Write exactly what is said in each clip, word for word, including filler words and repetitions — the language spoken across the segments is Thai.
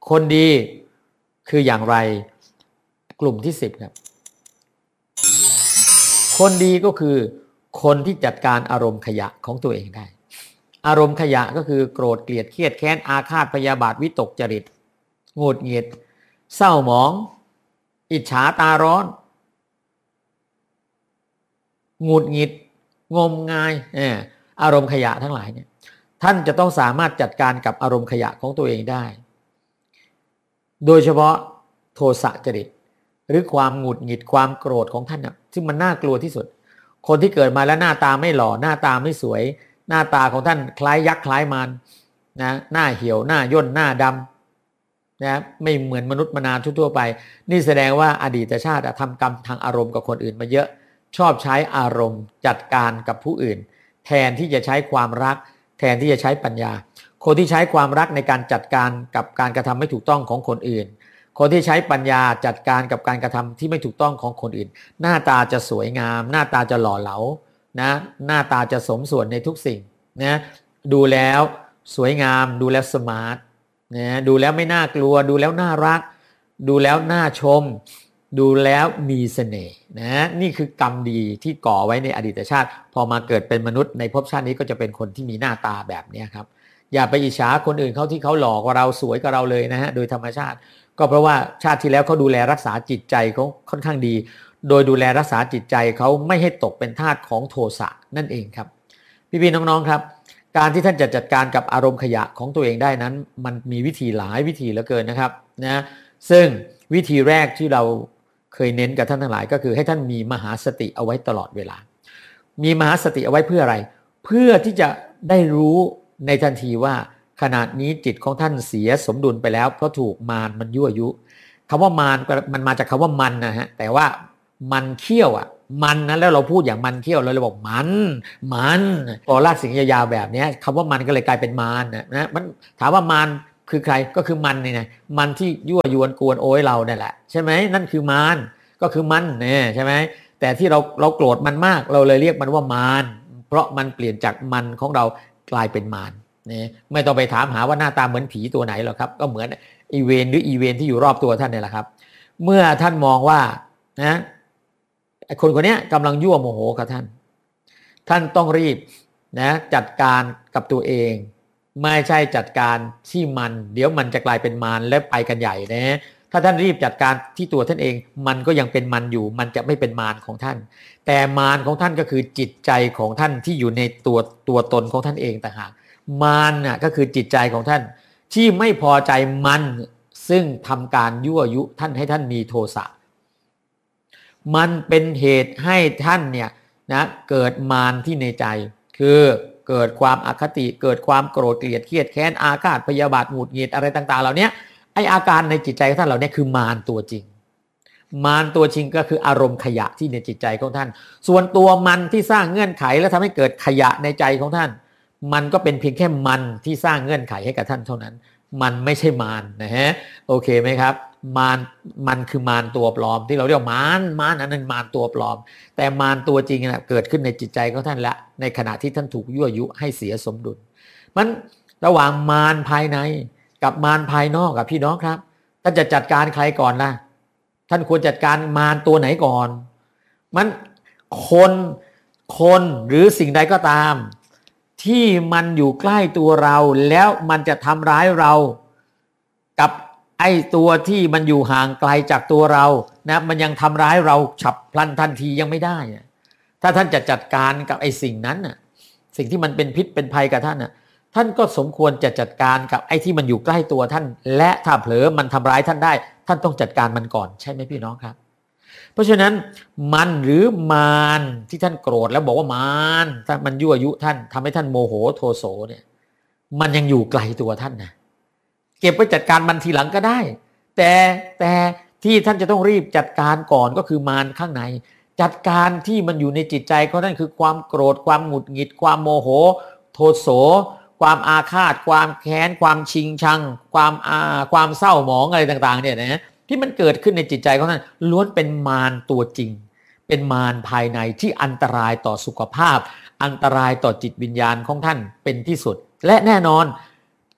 คนดีคืออย่างไรกลุ่มที่สิบครับคนดีก็คือคนที่จัดการอารมณ์ขยะของตัวเองได้อารมณ์ขยะก็คือโกรธเกลียดเครียดแค้นอาฆาตพยาบาทวิตกจริตหงุดหงิดเศร้าหมองอิจฉาตาร้อนหงุดหงิดงมงายเอออารมณ์ขยะทั้งหลายเนี่ยท่านจะต้องสามารถจัดการกับอารมณ์ขยะของตัวเองได้โดยเฉพาะโทสะจริตหรือความหงุดหงิดความโกรธของท่านน่ะซึ่งมันน่ากลัวที่สุดคนที่เกิดมาแล้วหน้าตาไม่หล่อหน้าตาไม่สวยหน้าตาของท่านคล้ายยักษ์คล้ายมารนะหน้าเหี่ยวหน้าย่นหน้าดำนะไม่เหมือนมนุษย์มนาทั่วๆไปนี่แสดงว่าอดีตชาติทำกรรมทางอารมณ์กับคนอื่นมาเยอะชอบใช้อารมณ์จัดการกับผู้อื่นแทนที่จะใช้ความรักแทนที่จะใช้ปัญญาคนที่ใช้ความรักในการจัดการกับการกระทำไม่ถูกต้องของคนอื่นคนที่ใช้ปัญญาจัดการกับการกระทำที่ไม่ถูกต้องของคนอื่นหน้าตาจะสวยงามหน้าตาจะหล่อเหลานะหน้าตาจะสมส่วนในทุกสิ่งนะดูแล้วสวยงามดูแล้วสมาร์ทนะดูแล้วไม่น่ากลัวดูแล้วน่ารักดูแล้วน่าชมดูแล้วมีเสน่ห์นะนี่คือกรรมดีที่ก่อไว้ในอดีตชาติพอมาเกิดเป็นมนุษย์ในภพชาตินี้ก็จะเป็นคนที่มีหน้าตาแบบนี้ครับอย่าไปอิจฉาคนอื่นเขาที่เขาหล่อกว่าเราสวยกว่าเราเลยนะฮะโดยธรรมชาติก็เพราะว่าชาติที่แล้วเขาดูแลรักษาจิตใจเขาค่อนข้างดีโดยดูแลรักษาจิตใจเขาไม่ให้ตกเป็นทาสของโทสะนั่นเองครับพี่ๆน้องๆครับการที่ท่านจะจัดการกับอารมณ์ขยะของตัวเองได้นั้นมันมีวิธีหลายวิธีเหลือเกินนะครับนะซึ่งวิธีแรกที่เราเคยเน้นกับท่านทั้งหลายก็คือให้ท่านมีมหาสติเอาไว้ตลอดเวลามีมหาสติเอาไว้เพื่ออะไรเพื่อที่จะได้รู้ในทันทีว่าขณะนี้จิตของท่านเสียสมดุลไปแล้วเพราะถูกมารมันยั่วยุคำว่ามารมันมาจากคำว่ามันนะฮะแต่ว่ามันเขี้ยวอ่ะมันนะแล้วเราพูดอย่างมันเขี้ยวแล้วเราบอกมันมันพอลากเสียงยาวๆแบบนี้คำว่ามันก็เลยกลายเป็นมารนะนะมันถามว่ามารคือใครก็คือมันนี่ไงมันที่ยั่วยวนกวนโอยเราเนี่ยแหละใช่ไหมนั่นคือมารก็คือมันเนี่ยใช่ไหมแต่ที่เราเราโกรธมันมากเราเลยเรียกมันว่ามารเพราะมันเปลี่ยนจากมันของเรากลายเป็นมารนี่ไม่ต้องไปถามหาว่าหน้าตาเหมือนผีตัวไหนหรอกครับก็เหมือนอีเวนหรืออีเวนที่อยู่รอบตัวท่านเนี่ยแหละครับเมื่อท่านมองว่านะคนคนนี้กำลังยั่วโมโหกับท่านท่านต้องรีบนะจัดการกับตัวเองไม่ใช่จัดการที่มันเดี๋ยวมันจะกลายเป็นมารและไปกันใหญ่นะถ้าท่านรีบจัดการที่ตัวท่านเองมันก็ยังเป็นมันอยู่มันจะไม่เป็นมารของท่านแต่มารของท่านก็คือจิตใจของท่านที่อยู่ในตัวตัวตนของท่านเองต่างหากมารน่ะก็คือจิตใจของท่านที่ไม่พอใจมันซึ่งทำการยั่วยุท่านให้ท่านมีโทสะมันเป็นเหตุให้ท่านเนี่ยนะเกิดมารที่ในใจคือเกิดความอคติเกิดความโกรธเกลียดเครียดแค้นอาฆาตพยาบาทหงุดหงิดอะไรต่างๆเหล่านี้ไออาการในจิตใจของท่านเหล่านี้คือมารตัวจริงมารตัวจริงก็คืออารมณ์ขยะที่ในจิตใจของท่านส่วนตัวมันที่สร้างเงื่อนไขและทำให้เกิดขยะในใจของท่านมันก็เป็นเพียงแค่มันที่สร้างเงื่อนไขให้กับท่านเท่านั้นมันไม่ใช่มารนะฮะโอเคไหมครับมารมันคือมารตัวปลอมที่เราเรียกมารมารอันนั้นมารตัวปลอมแต่มารตัวจริงนะเกิดขึ้นในจิตใจของท่านและในขณะที่ท่านถูกยั่วยุให้เสียสมดุลมันระหว่างมารภายในกับมารภายนอกกับพี่น้องครับท่านจะจัดการใครก่อนล่ะท่านควรจัดการมารตัวไหนก่อนมันคนคนหรือสิ่งใดก็ตามที่มันอยู่ใกล้ตัวเราแล้วมันจะทำร้ายเรากับไอ้ตัวที่มันอยู่ห่างไกลจากตัวเรานะมันยังทำร้ายเราฉับพลันทันทียังไม่ได้ถ้าท่านจะจัดการกับไอ้สิ่งนั้นน่ะสิ่งที่มันเป็นพิษเป็นภัยกับท่านน่ะท่านก็สมควรจะจัดการกับไอ้ที่มันอยู่ใกล้ตัวท่านและถ้าเผลอมันทำร้ายท่านได้ท่านต้องจัดการมันก่อนใช่ไหมพี่น้องครับเพราะฉะนั้นมันหรือมารที่ท่านโกรธแล้วบอกว่ามารถ้ามันยั่วยุท่านทำให้ท่านโมโหโทโสเนี่ยมันยังอยู่ไกลตัวท่านนะเก็บไว้จัดการมันทีหลังก็ได้แต่แต่ที่ท่านจะต้องรีบจัดการก่อนก็คือมารข้างในจัดการที่มันอยู่ในจิตใจเขานั่นคือความโกรธความหงุดหงิดความโมโหโทโสความอาฆาตความแค้นความชิงชังความอาความเศร้าหมองอะไรต่างๆเนี่ยนะที่มันเกิดขึ้นในจิตใจของท่านล้วนเป็นมารตัวจริงเป็นมารภายในที่อันตรายต่อสุขภาพอันตรายต่อจิตวิญญาณของท่านเป็นที่สุดและแน่นอน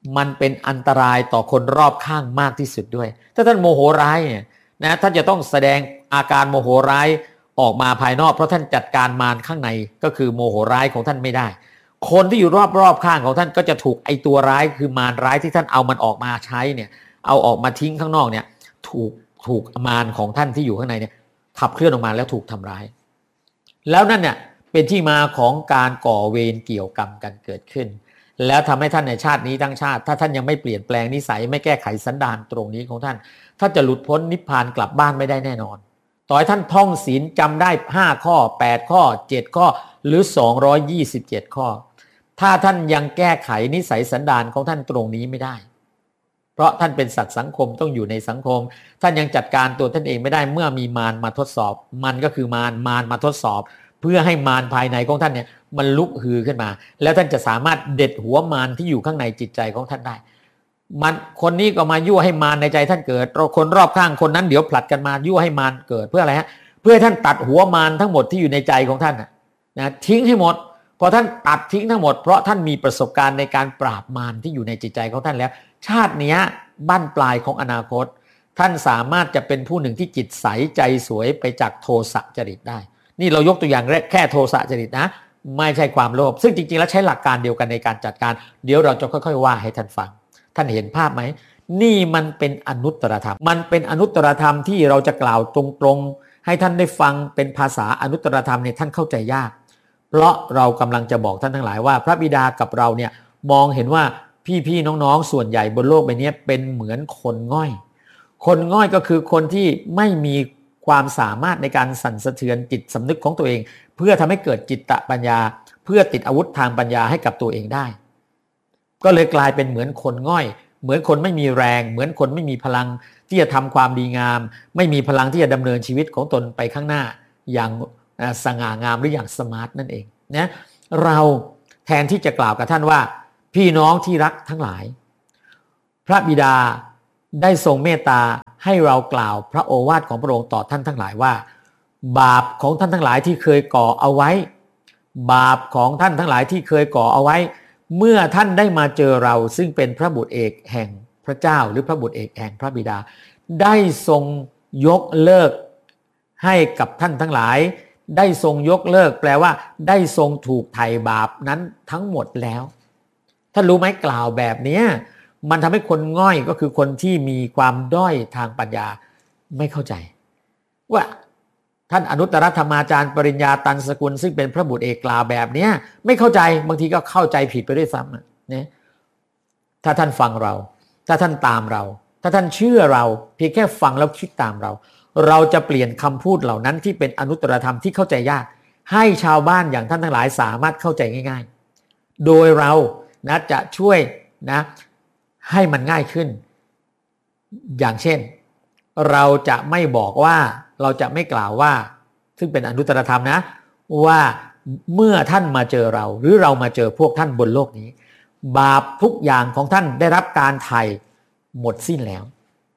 มันเป็นอันตรายต่อคนรอบข้างมากที่สุดด้วยถ้าท่านโมโหร้ายเนี่ยนะท่านจะต้องแสดงอาการโมโหร้ายออกมาภายนอกเพราะท่านจัดการมารข้างในก็คือโมโหร้ายของท่านไม่ได้คนที่อยู่รอบๆข้างของท่านก็จะถูกไอตัวร้ายคือมารร้ายที่ท่านเอามันออกมาใช้เนี่ยเอาออกมาทิ้งข้างนอกเนี่ยถูกถูกมารของท่านที่อยู่ข้างในเนี่ยขับเคลื่อนออกมาแล้วถูกทำร้ายแล้วนั่นเนี่ยเป็นที่มาของการก่อเวรเกี่ยวกรรมกันเกิดขึ้นแล้วทำให้ท่านในชาตินี้ทั้งชาติถ้าท่านยังไม่เปลี่ยนแปลงนิสัยไม่แก้ไขสันดานตรงนี้ของท่านท่านจะหลุดพ้นนิพพานกลับบ้านไม่ได้แน่นอนต่อให้ท่านท่องศีลจำได้ห้าข้อแปดข้อเจ็ดข้อหรือสองร้อยยี่สิบเจ็ดข้อถ้าท่านยังแก้ไขนิสัยสันดานของท่านตรงนี้ไม่ได้เพราะท่านเป็นสัตว์สังคมต้องอยู่ในสังคมท่านยังจัดการตัวท่านเองไม่ได้เมื่อมีมารมาทดสอบมันก็คือมารมารมาทดสอบเพื่อให้มารภายในของท่านเนี่ยมันลุกฮือขึ้นมาแล้วท่านจะสามารถเด็ดหัวมารที่อยู่ข้างในจิตใจของท่านได้มันคนนี้ก็มายั่วให้มารในใจท่านเกิดคนรอบข้างคนนั้นเดี๋ยวผลัดกันมายั่วให้มารเกิดเพื่ออะไรฮะเพื่อให้ท่านตัดหัวมารทั้งหมดที่อยู่ในใจของท่านนะนะทิ้งให้หมดพอท่านตัดทิ้งทั้งหมดเพราะท่านมีประสบการณ์ในการปราบมารที่อยู่ในจิตใจของท่านแล้วชาตินี้บั้นปลายของอนาคตท่านสามารถจะเป็นผู้หนึ่งที่จิตใสใจสวยไปจากโทสะจริตได้นี่เรายกตัวอย่างแค่โทสะจริตนะไม่ใช่ความโลภซึ่งจริงๆแล้วใช้หลักการเดียวกันในการจัดการเดี๋ยวเราจะค่อยๆว่าให้ท่านฟังท่านเห็นภาพไหมนี่มันเป็นอนุตตรธรรมมันเป็นอนุตตรธรรมที่เราจะกล่าวตรงๆให้ท่านได้ฟังเป็นภาษาอนุตตรธรรมเนี่ยท่านเข้าใจยากเพราะเรากำลังจะบอกท่านทั้งหลายว่าพระบิดากับเราเนี่ยมองเห็นว่าพี่ๆน้องๆส่วนใหญ่บนโลกใบนี้เป็นเหมือนคนง่อยคนง่อยก็คือคนที่ไม่มีความสามารถในการสั่นสะเทือนจิตสำนึกของตัวเองเพื่อทำให้เกิดจิตตปัญญาเพื่อติดอาวุธทางปัญญาให้กับตัวเองได้ก็เลยกลายเป็นเหมือนคนง่อยเหมือนคนไม่มีแรงเหมือนคนไม่มีพลังที่จะทำความดีงามไม่มีพลังที่จะดำเนินชีวิตของตนไปข้างหน้าอย่างสง่างามหรืออย่างสมาร์ทนั่นเองนะเราแทนที่จะกล่าวกับท่านว่าพี่น้องที่รักทั้งหลายพระบิดาได้ทรงเมตตาให้เรากล่าวพระโอวาทของพระองค์ต่อท่านทั้งหลายว่าบาปของท่านทั้งหลายที่เคยก่อเอาไว้บาปของท่านทั้งหลายที่เคยก่อเอาไว้เมื่อท่านได้มาเจอเราซึ่งเป็นพระบุตรเอกแห่งพระเจ้าหรือพระบุตรเอกแห่งพระบิดาได้ทรงยกเลิกให้กับท่านทั้งหลายได้ทรงยกเลิกแปลว่าได้ทรงถูกไถ่บาปนั้นทั้งหมดแล้วท่านรู้ไหมกล่าวแบบนี้มันทำให้คนง่อยก็คือคนที่มีความด้อยทางปัญญาไม่เข้าใจว่าท่านอนุตตรธรรมาจารย์ปริญญาตันสกุลซึ่งเป็นพระบุตรเอกกล่าวแบบนี้ไม่เข้าใจบางทีก็เข้าใจผิดไปด้วยซ้ำนะถ้าท่านฟังเราถ้าท่านตามเราถ้าท่านเชื่อเราเพียงแค่ฟังแล้วคิดตามเราเราจะเปลี่ยนคำพูดเหล่านั้นที่เป็นอนุตตรธรรมที่เข้าใจยากให้ชาวบ้านอย่างท่านทั้งหลายสามารถเข้าใจง่ายๆโดยเรานะจะช่วยนะให้มันง่ายขึ้นอย่างเช่นเราจะไม่บอกว่าเราจะไม่กล่าวว่าซึ่งเป็นอนุตตรธรรมนะว่าเมื่อท่านมาเจอเราหรือเรามาเจอพวกท่านบนโลกนี้บาปทุกอย่างของท่านได้รับการไถ่หมดสิ้นแล้ว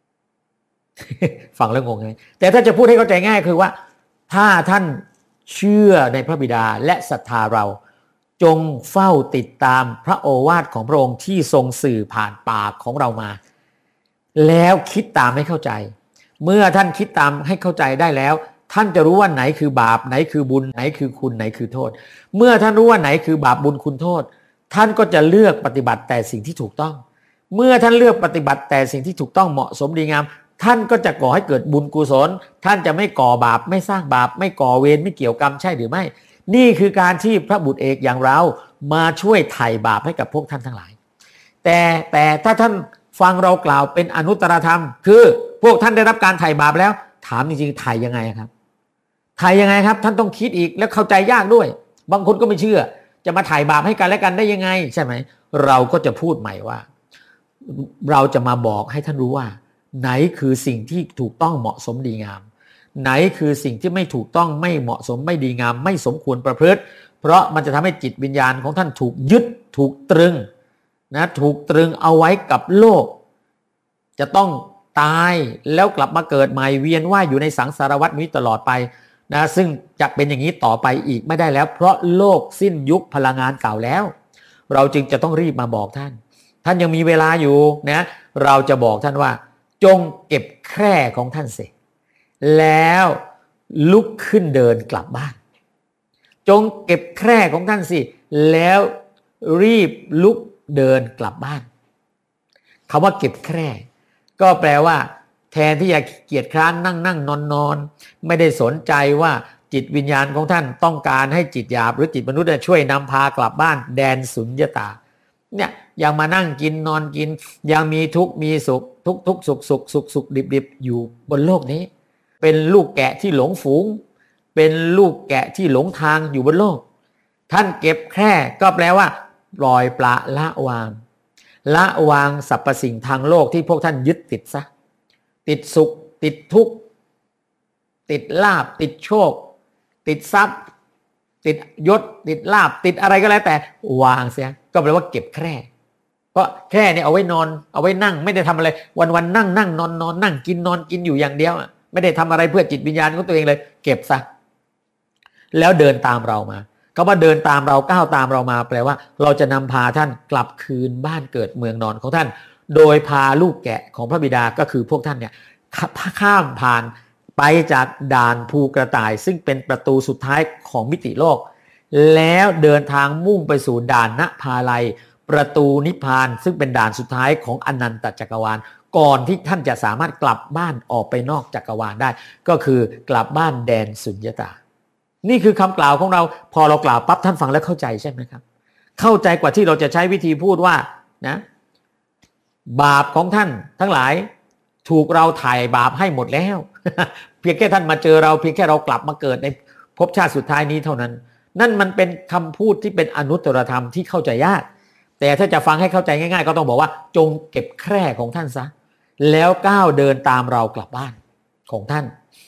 ฟังแล้วงงไงแต่ถ้าจะพูดให้เข้าใจง่ายคือว่าถ้าท่านเชื่อในพระบิดาและศรัทธาเราจงเฝ้าติดตามพระโอวาทของพระองค์ที่ทรงสื่อผ่านปากของเรามาแล้วคิดตามให้เข้าใจเมื่อท่านคิดตามให้เข้าใจได้แล้วท่านจะรู้ว่าไหนคือบาปไหนคือบุญไหนคือคุณไหนคือโทษเมื่อท่านรู้ว่าไหนคือบาปบุญคุณโทษท่านก็จะเลือกปฏิบัติแต่สิ่งที่ถูกต้องเมื่อท่านเลือกปฏิบัติแต่สิ่งที่ถูกต้องเหมาะสมดีงามท่านก็จะก่อให้เกิดบุญกุศลท่านจะไม่ก่อบาปไม่สร้างบาปไม่ก่อเวรไม่เกี่ยวกรรมใช่หรือไม่นี่คือการที่พระบุตรเอกอย่างเรามาช่วยไถ่บาปให้กับพวกท่านทั้งหลายแต่แต่ถ้าท่านฟังเรากล่าวเป็นอนุตตรธรรมคือพวกท่านได้รับการไถ่บาปแล้วถามจริงๆไถ่ยังไงครับไถ่ยังไงครับท่านต้องคิดอีกแล้วเข้าใจยากด้วยบางคนก็ไม่เชื่อจะมาไถ่บาปให้กันและกันได้ยังไงใช่ไหมเราก็จะพูดใหม่ว่าเราจะมาบอกให้ท่านรู้ว่าไหนคือสิ่งที่ถูกต้องเหมาะสมดีงามไหนคือสิ่งที่ไม่ถูกต้องไม่เหมาะสมไม่ดีงามไม่สมควรประพฤติเพราะมันจะทำให้จิตวิญญาณของท่านถูกยึดถูกตรึงนะถูกตรึงเอาไว้กับโลกจะต้องตายแล้วกลับมาเกิดใหม่เวียนว่ายอยู่ในสังสารวัฏนี้ตลอดไปนะซึ่งจะเป็นอย่างนี้ต่อไปอีกไม่ได้แล้วเพราะโลกสิ้นยุคพลังงานเก่าแล้วเราจึงจะต้องรีบมาบอกท่านท่านยังมีเวลาอยู่นะเราจะบอกท่านว่าจงเก็บแคร่ของท่านเสร็จแล้วลุกขึ้นเดินกลับบ้านจงเก็บแคร่ของท่านสิแล้วรีบลุกเดินกลับบ้านคำว่าเก็บแคร่ก็แปลว่าแทนที่จะเกียจคร้านนั่งนั่งนอนนอนไม่ได้สนใจว่าจิตวิญญาณของท่านต้องการให้จิตหยาบหรือจิตมนุษย์ช่วยนำพากลับบ้านแดนสุญญตาเนี่ยยังมานั่งกินนอนกินยังมีทุกข์มีสุขทุกทุกสุขสุขสุขสุขดิบดิบอยู่บนโลกนี้เป็นลูกแกะที่หลงฝูงเป็นลูกแกะที่หลงทางอยู่บนโลกท่านเก็บแคร่ก็แปลว่าปล่อยปละละวางละวางสรรพสิ่งทางโลกที่พวกท่านยึดติดซะติดสุขติดทุกข์ติดลาภติดโชคติดทรัพย์ติดยศติดลาภติดอะไรก็แล้วแต่วางเสียก็แปลว่าเก็บแคร่ก็แคร่เนี่ยเอาไว้นอนเอาไว้นั่งไม่ได้ทำอะไรวันวันนั่งนั่งนอนนอนนั่งกินนอนกินอยู่อย่างเดียวไม่ได้ทำอะไรเพื่อจิตวิญญาณของตัวเองเลยเก็บซะแล้วเดินตามเรามาคำว่าเดินตามเราก้าวตามเรามาแปลว่าเราจะนำพาท่านกลับคืนบ้านเกิดเมืองนอนของท่านโดยพาลูกแกะของพระบิดาก็คือพวกท่านเนี่ยข้ามผ่านไปจากด่านภูกระต่ายซึ่งเป็นประตูสุดท้ายของมิติโลกแล้วเดินทางมุ่งไปสู่ด่านณภาลัยประตูนิพพานซึ่งเป็นด่านสุดท้ายของอนันตจักรวาลก่อนที่ท่านจะสามารถกลับบ้านออกไปนอกจักรวาลได้ก็คือกลับบ้านแดนสุญญตานี่คือคำกล่าวของเราพอเรากล่าวปั๊บท่านฟังแล้วเข้าใจใช่ไหมครับเข้าใจกว่าที่เราจะใช้วิธีพูดว่านะบาปของท่านทั้งหลายถูกเราถ่ายบาปให้หมดแล้ว เพียงแค่ท่านมาเจอเราเพียงแค่เรากลับมาเกิดในภพชาติสุดท้ายนี้เท่านั้นนั่นมันเป็นคำพูดที่เป็นอนุตตรธรรมที่เข้าใจยากแต่ถ้าจะฟังให้เข้าใจง่ายๆก็ต้องบอกว่าจงเก็บแคร่ของท่านซะแล้วก้าวเดินตามเรากลับบ้านของท่าน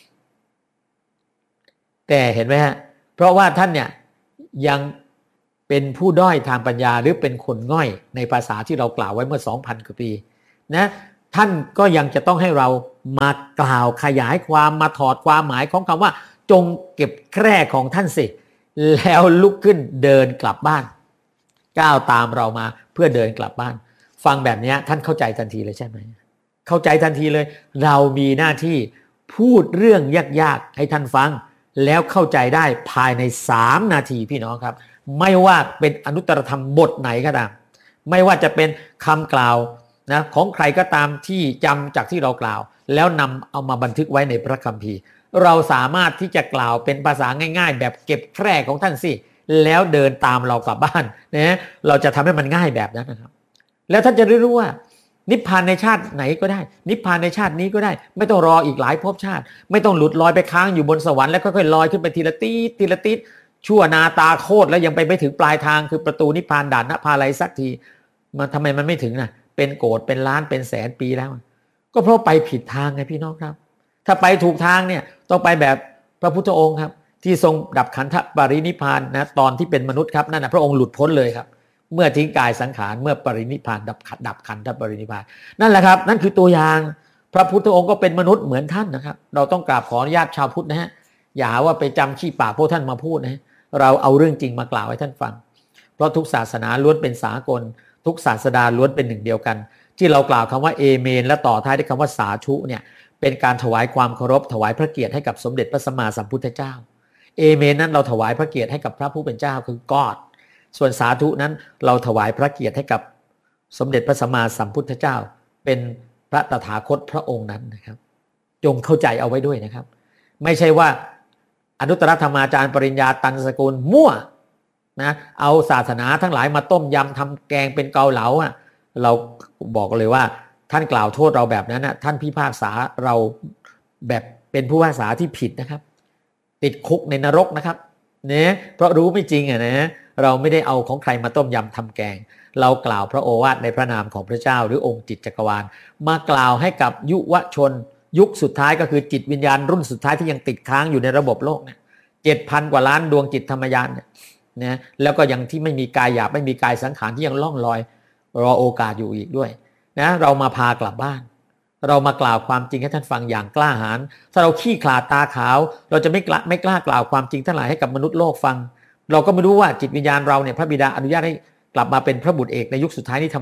แต่เห็นไหมฮะเพราะว่าท่านเนี่ยยังเป็นผู้ด้อยทางปัญญาหรือเป็นคนง่อยในภาษาที่เรากล่าวไว้เมื่อ สองพัน กว่าปีนะท่านก็ยังจะต้องให้เรามากล่าวขยายความมาถอดความหมายของคำว่าจงเก็บแคร่ของท่านสิแล้วลุกขึ้นเดินกลับบ้านก้าวตามเรามาเพื่อเดินกลับบ้านฟังแบบนี้ท่านเข้าใจทันทีเลยใช่ไหมเข้าใจทันทีเลยเรามีหน้าที่พูดเรื่องยากๆให้ท่านฟังแล้วเข้าใจได้ภายในสามนาทีพี่น้องครับไม่ว่าเป็นอนุตตรธรรมบทไหนก็ตามไม่ว่าจะเป็นคำกล่าวนะของใครก็ตามที่จำจากที่เรากล่าวแล้วนำเอามาบันทึกไว้ในพระคัมภีร์เราสามารถที่จะกล่าวเป็นภาษาง่ายๆแบบเก็บแคร่ของท่านสิแล้วเดินตามเรากลับบ้านนะเราจะทำให้มันง่ายแบบนั้นนะครับแล้วท่านจะได้รู้ว่านิพพานในชาติไหนก็ได้นิพพานในชาตินี้ก็ได้ไม่ต้องรออีกหลายภพชาติไม่ต้องหลุดลอยไปค้างอยู่บนสวรรค์แล้วค่อยๆลอยขึ้นไปทีละติดทีละติดชั่วนาตาโคตรแล้วยังไปไม่ถึงปลายทางคือประตูนิพพานด่านณภาลัยสักทีมันทำไมมันไม่ถึงนะเป็นโกรธเป็นล้านเป็นแสนปีแล้วก็เพราะไปผิดทางไงพี่น้องครับถ้าไปถูกทางเนี่ยต้องไปแบบพระพุทธองค์ครับที่ทรงดับขันธปรินิพพานนะตอนที่เป็นมนุษย์ครับนั่นนะพระองค์หลุดพ้นเลยครับเมื่อทิ้งกายสังขารเมื่อปรินิพพานดับขันดับขันธปรินิพพานนั่นแหละครับนั่นคือตัวอย่างพระพุทธองค์ก็เป็นมนุษย์เหมือนท่านนะครับเราต้องกราบขออนุญาตชาวพุทธนะฮะอย่าหาว่าไปจำขี้ปากพวกท่านมาพูดนะเราเอาเรื่องจริงมากล่าวให้ท่านฟังเพราะทุกศาสนาล้วนเป็นสากลทุกศาสดาล้วนเป็นหนึ่งเดียวกันที่เรากล่าวคำว่าเอเมนและต่อท้ายด้วยคำว่าสาธุเนี่ยเป็นการถวายความเคารพถวายพระเกียรติให้กับสมเด็จพระสัมมาสัมพุทธเจ้าเอเมนนั้นเราถวายพระเกียรติให้กับพระผู้เป็นเจ้าคือกอดส่วนสาธุนั้นเราถวายพระเกียรติให้กับสมเด็จพระสัมมาสัมพุทธเจ้าเป็นพระตถาคตพระองค์นั้นนะครับจงเข้าใจเอาไว้ด้วยนะครับไม่ใช่ว่าอนุตตรธรรมาจารย์ปริญญาตันสกุลมั่วนะเอาศาสนาทั้งหลายมาต้มยำทำแกงเป็นเกาเหลาอ่ะเราบอกเลยว่าท่านกล่าวโทษเราแบบนั้นนะท่านพิพากษาเราแบบเป็นผู้พิพากษาที่ผิดนะครับติดคุกในนรกนะครับเนี่ยเพราะรู้ไม่จริงอ่ะนะเราไม่ได้เอาของใครมาต้มยำทำแกงเรากล่าวพระโอวาทในพระนามของพระเจ้าหรือองค์จิตจักรวาลมากล่าวให้กับยุวชนยุคสุดท้ายก็คือจิตวิญญาณรุ่นสุดท้ายที่ยังติดค้างอยู่ในระบบโลกเนี่ยเจ็ดพันกว่าล้านดวงจิตธรรมยานเนี่ยนะแล้วก็ยังที่ไม่มีกายหยาบไม่มีกายสังขารที่ยังล่องลอยรอโอกาสอยู่อีกด้วยนะเรามาพากลับบ้านเรามากล่าวความจริงให้ท่านฟังอย่างกล้าหาญถ้าเราขี้ขลาดตาขาวเราจะไม่กล้าไม่กล้ากล่าวความจริงทั้งหลายให้กับมนุษย์โลกฟังเราก็ไม่รู้ว่าจิตวิญญาณเราเนี่ยพระบิดาอนุญาตให้กลับมาเป็นพระบุตรเอกในยุคสุดท้ายนี้ทำไม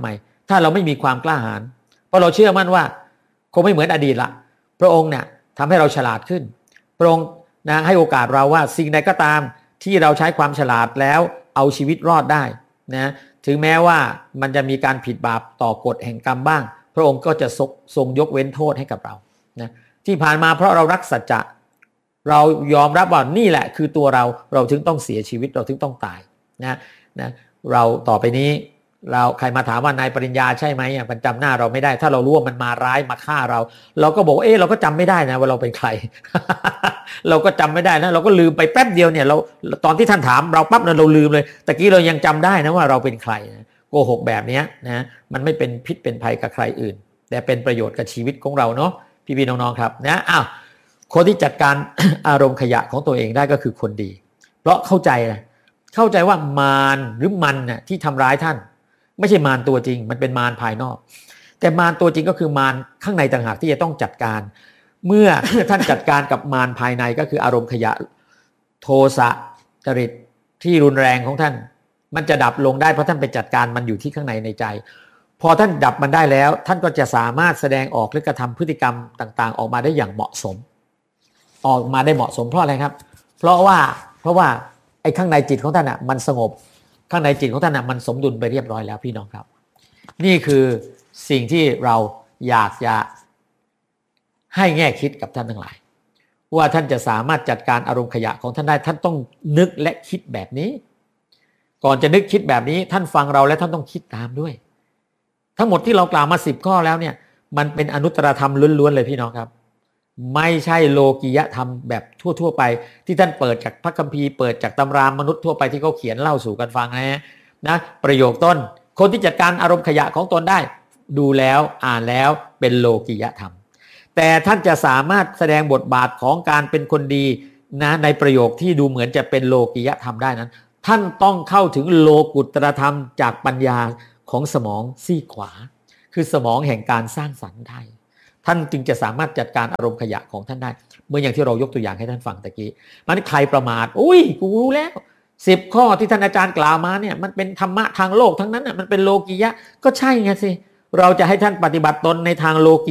ถ้าเราไม่มีความกล้าหาญเพราะเราเชื่อมั่นว่าคงไม่เหมือนอดีตละพระองค์เนี่ยทำให้เราฉลาดขึ้นพระองค์นะให้โอกาสเราว่าสิ่งใดก็ตามที่เราใช้ความฉลาดแล้วเอาชีวิตรอดได้นะถึงแม้ว่ามันจะมีการผิดบาปต่อกฎแห่งกรรมบ้างพระองค์ก็จะทรงยกเว้นโทษให้กับเรานะที่ผ่านมาเพราะเรารักสัจจะเรายอมรับว่านี่แหละคือตัวเราเราถึงต้องเสียชีวิตเราถึงต้องตายนะนะเราต่อไปนี้เราใครมาถามว่านายปริญญาใช่ไหมอ่ะมันจำหน้าเราไม่ได้ถ้าเรารู้ว่ามันมาร้ายมาฆ่าเราเราก็บอกเออเราก็จำไม่ได้นะว่าเราเป็นใคร เราก็จำไม่ได้นะเราก็ลืมไปแป๊บเดียวเนี่ยเราตอนที่ท่านถามเราปั๊บนั้นเราลืมเลยตะกี้เรายังจำได้นะว่าเราเป็นใครนะโกหกแบบนี้นะมันไม่เป็นพิษเป็นภัยกับใครอื่นแต่เป็นประโยชน์กับชีวิตของเราเนาะพี่ๆน้องๆครับนะอ้าวคนที่จัดการ อารมณ์ขยะของตัวเองได้ก็คือคนดีเพราะเข้าใจนะเข้าใจว่ามารหรือมันน่ะที่ทำร้ายท่านไม่ใช่มารตัวจริงมันเป็นมารภายนอกแต่มารตัวจริงก็คือมารข้างในต่างหากที่จะต้องจัดการเมื่อ ท่านจัดการกับมารภายในก็คืออารมณ์ขยะโทสะจริตที่รุนแรงของท่านมันจะดับลงได้เพราะท่านไปจัดการมันอยู่ที่ข้างในในใจพอท่านดับมันได้แล้วท่านก็จะสามารถแสดงออกหรือกระทำพฤติกรรมต่างๆออกมาได้อย่างเหมาะสมออกมาได้เหมาะสมเพราะอะไรครับเพราะว่าเพราะว่าไอ้ข้างในจิตของท่านอ่ะมันสงบข้างในจิตของท่านอ่ะมันสมดุลไปเรียบร้อยแล้วพี่น้องครับนี่คือสิ่งที่เราอยากจะให้แง่คิดกับท่านทั้งหลายว่าท่านจะสามารถจัดการอารมณ์ขยะของท่านได้ท่านต้องนึกและคิดแบบนี้ก่อนจะนึกคิดแบบนี้ท่านฟังเราและท่านต้องคิดตามด้วยทั้งหมดที่เรากล่าวมาสิบข้อแล้วเนี่ยมันเป็นอนุตตรธรรมล้วนๆเลยพี่น้องครับไม่ใช่โลกียธรรมแบบทั่วๆไปที่ท่านเปิดจากพระคัมภีร์เปิดจากตำรามนุษย์ทั่วไปที่เขาเขียนเล่าสู่กันฟังนะนะประโยคต้นคนที่จัดการอารมณ์ขยะของตนได้ดูแล้วอ่านแล้วเป็นโลกียธรรมแต่ท่านจะสามารถแสดงบทบาทของการเป็นคนดีนะในประโยคที่ดูเหมือนจะเป็นโลกียธรรมได้นั้นท่านต้องเข้าถึงโลกุตตรธรรมจากปัญญาของสมองซีกขวาคือสมองแห่งการสร้างสรรค์ได้ท่านจึงจะสามารถจัดการอารมณ์ขยะของท่านได้เมื่ออย่างที่เรายกตัวอย่างให้ท่านฟังตะกี้มันใครประมาทอุ้ยกูรู้แล้วสิบข้อที่ท่านอาจารย์กล่าวมาเนี่ยมันเป็นธรรมะทางโลกทั้งนั้นน่ะมันเป็นโลกียะก็ใช่ไงสิเราจะให้ท่านปฏิบัติตนในทางโลกี